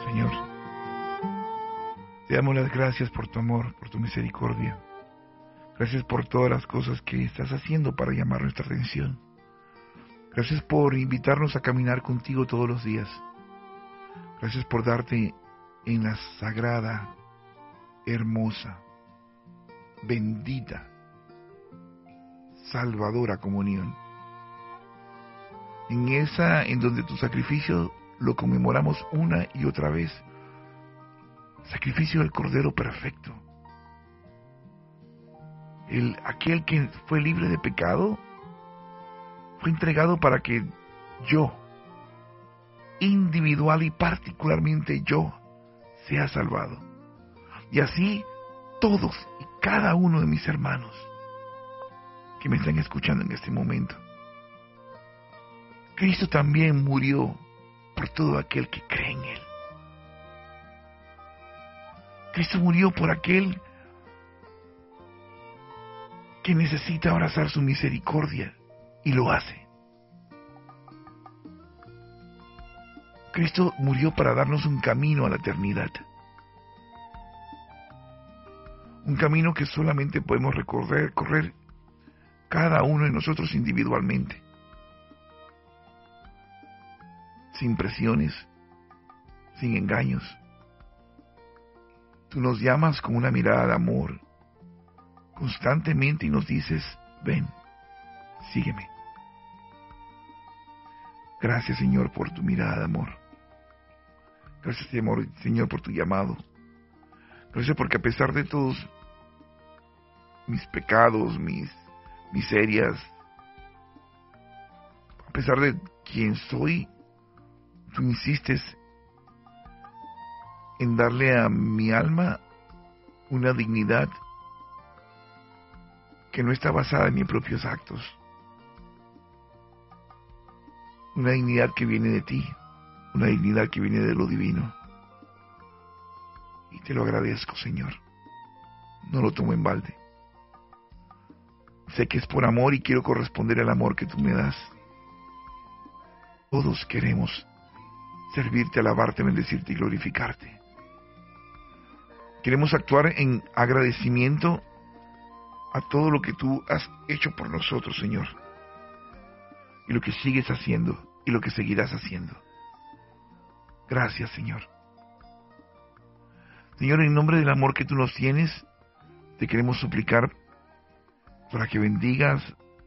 Señor. Te damos las gracias por tu amor, por tu misericordia. Gracias por todas las cosas que estás haciendo para llamar nuestra atención. Gracias por invitarnos a caminar contigo todos los días. Gracias por darte en la sagrada, hermosa, bendita, salvadora comunión. En donde tu sacrificio lo conmemoramos una y otra vez. Sacrificio del Cordero perfecto. Aquel que fue libre de pecado fue entregado para que yo, individual y particularmente yo, sea salvado. Y así todos y cada uno de mis hermanos que me están escuchando en este momento. Cristo también murió por todo aquel que cree en Él. Cristo murió por aquel que necesita abrazar su misericordia y lo hace. Cristo murió para darnos un camino a la eternidad. Un camino que solamente podemos correr cada uno de nosotros individualmente. Sin presiones, sin engaños. Tú nos llamas con una mirada de amor constantemente y nos dices, ven, sígueme. Gracias, Señor, por tu mirada de amor. Gracias, Señor, por tu llamado. Gracias porque a pesar de todos mis pecados, mis miserias, a pesar de quién soy, tú insistes en darle a mi alma una dignidad que no está basada en mis propios actos. Una dignidad que viene de ti, una dignidad que viene de lo divino. Y te lo agradezco, Señor. No lo tomo en balde. Sé que es por amor y quiero corresponder al amor que tú me das. Todos queremos servirte, alabarte, bendecirte y glorificarte. Queremos actuar en agradecimiento a todo lo que tú has hecho por nosotros, Señor. Y lo que sigues haciendo y lo que seguirás haciendo. Gracias, Señor. Señor, en nombre del amor que tú nos tienes, te queremos suplicar para que bendigas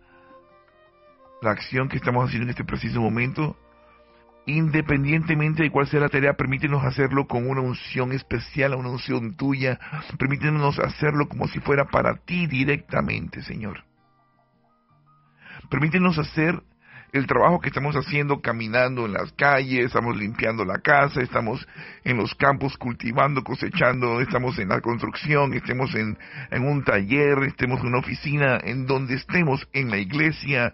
la acción que estamos haciendo en este preciso momento. Independientemente de cuál sea la tarea, permítenos hacerlo con una unción especial, una unción tuya. Permítenos hacerlo como si fuera para ti directamente, Señor. Permítenos hacer el trabajo que estamos haciendo, caminando en las calles, estamos limpiando la casa, estamos en los campos cultivando, cosechando, estamos en la construcción, estemos en un taller, estemos en una oficina, en donde estemos, en la iglesia,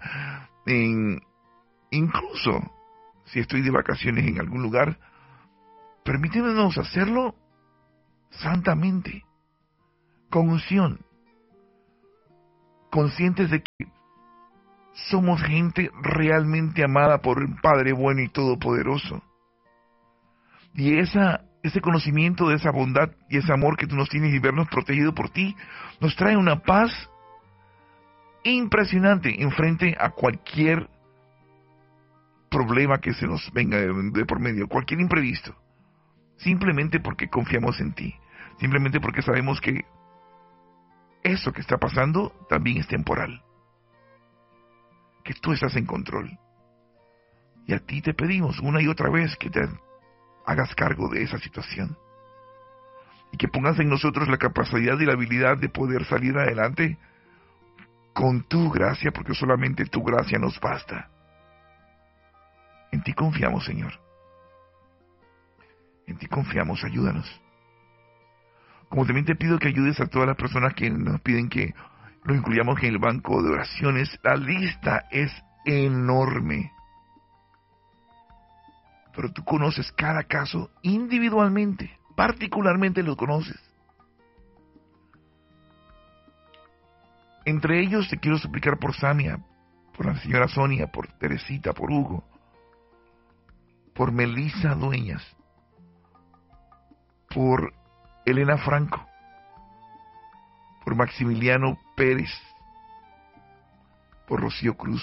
incluso si estoy de vacaciones en algún lugar, permítenos hacerlo santamente, con unción, conscientes de que somos gente realmente amada por un Padre bueno y todopoderoso. Y ese conocimiento de esa bondad y ese amor que tú nos tienes y vernos protegido por ti, nos trae una paz impresionante en frente a cualquier problema que se nos venga de por medio, cualquier imprevisto, simplemente porque confiamos en ti, simplemente porque sabemos que eso que está pasando también es temporal, que tú estás en control, y a ti te pedimos una y otra vez que te hagas cargo de esa situación, y que pongas en nosotros la capacidad y la habilidad de poder salir adelante con tu gracia, porque solamente tu gracia nos basta. En ti confiamos, Señor. En ti confiamos, ayúdanos. Como también te pido que ayudes a todas las personas que nos piden que los incluyamos en el banco de oraciones. La lista es enorme. Pero tú conoces cada caso individualmente, particularmente lo conoces. Entre ellos te quiero suplicar por Samia, por la señora Sonia, por Teresita, por Hugo, por Melissa Dueñas, por Elena Franco, por Maximiliano Pérez, por Rocío Cruz,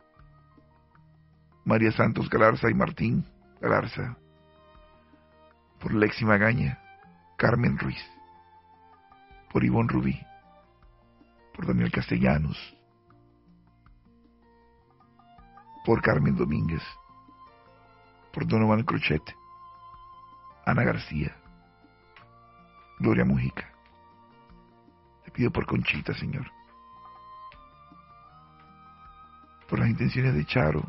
María Santos Galarza y Martín Galarza, por Lexi Magaña, Carmen Ruiz, por Ivonne Rubí, por Daniel Castellanos, por Carmen Domínguez, por Donovan Crochet, Ana García, Gloria Mujica. Te pido por Conchita, Señor, por las intenciones de Charo,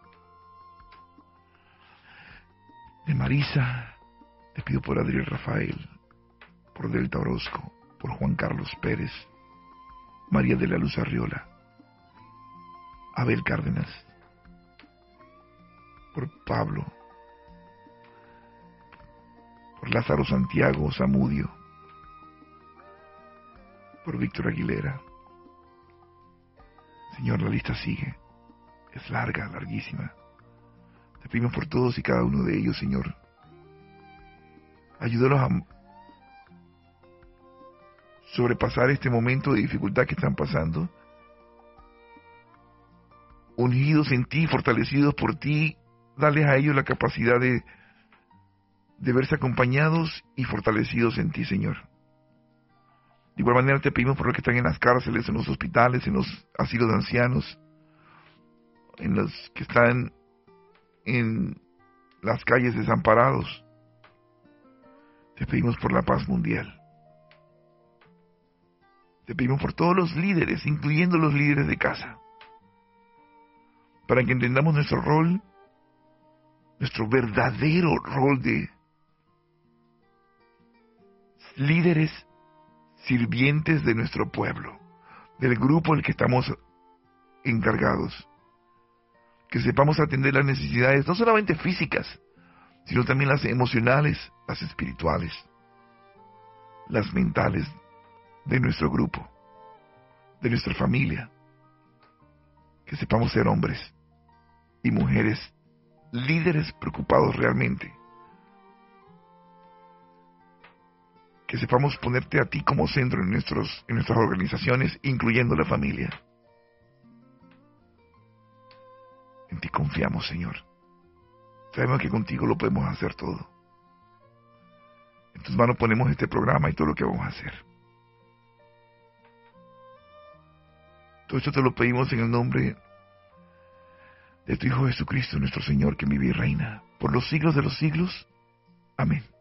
de Marisa. Te pido por Adriel Rafael, por Delta Orozco, por Juan Carlos Pérez, María de la Luz Arriola, Abel Cárdenas, por Pablo, por Lázaro Santiago Zamudio, por Víctor Aguilera. Señor, la lista sigue, es larga, larguísima. Te pedimos por todos y cada uno de ellos, Señor. Ayúdalos a sobrepasar este momento de dificultad que están pasando, unidos en ti, fortalecidos por ti. Dales a ellos la capacidad de verse acompañados y fortalecidos en ti, Señor. De igual manera te pedimos por los que están en las cárceles, en los hospitales, en los asilos de ancianos, en los que están en las calles desamparados. Te pedimos por la paz mundial. Te pedimos por todos los líderes, incluyendo los líderes de casa, para que entendamos nuestro rol, nuestro verdadero rol de líderes sirvientes de nuestro pueblo, del grupo al que estamos encargados. Que sepamos atender las necesidades, no solamente físicas, sino también las emocionales, las espirituales, las mentales de nuestro grupo, de nuestra familia. Que sepamos ser hombres y mujeres, líderes preocupados realmente. Que sepamos ponerte a ti como centro en nuestras organizaciones, incluyendo la familia. En ti confiamos, Señor. Sabemos que contigo lo podemos hacer todo. En tus manos ponemos este programa y todo lo que vamos a hacer. Todo esto te lo pedimos en el nombre de tu Hijo Jesucristo, nuestro Señor, que vive y reina por los siglos de los siglos. Amén.